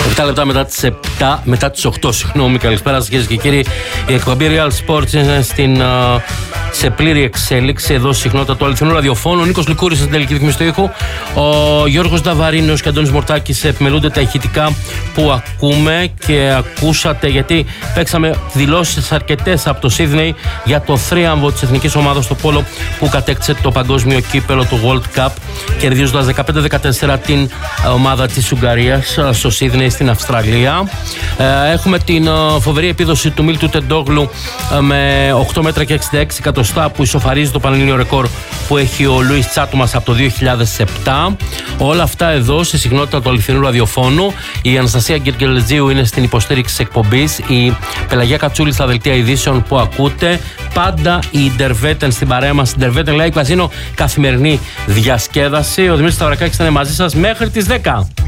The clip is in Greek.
7 λεπτά μετά τις 8, συγγνώμη, καλησπέρα σας κυρίες και κύριοι. Η εκπομπή Real Sports είναι σε πλήρη εξέλιξη. Εδώ συχνότητα του αληθινού ραδιοφώνου. Ο Νίκος Λικούρης στην τελική ρυθμίση του ήχου. Ο Γιώργος Νταβαρίνος και ο Αντώνης Μορτάκης επιμελούνται τα ηχητικά που ακούμε και ακούσατε, γιατί παίξαμε δηλώσεις αρκετές από το Σίδνεϊ για το θρίαμβο της εθνικής ομάδας στο πόλο που κατέκτησε το παγκόσμιο κύπελο του World Cup, κερδίζοντας 15-14 την ομάδα της Ουγγαρίας στο Σίδνεϊ στην Αυστραλία. Έχουμε την φοβερή επίδοση του Μίλτου Τεντόγλου με 8 μέτρα και 66 εκατοστά που ισοφαρίζει το πανελλήνιο ρεκόρ που έχει ο Λουίς Τσάτουμας από το 2007. Όλα αυτά εδώ στη συχνότητα του αληθινού ραδιοφώνου. Η Αναστασία Γκεργελετζίου είναι στην υποστήριξη της εκπομπής. Η Πελαγία Κατσούλη στα δελτία ειδήσεων που ακούτε. Πάντα η Ντερβέτεν στην παρέα μας. Η Ντερβέτεν Live Casino, καθημερινή διασκέδαση. Ο Δημήτρης Σταυρακάκης ήταν μαζί σας μέχρι τις 10.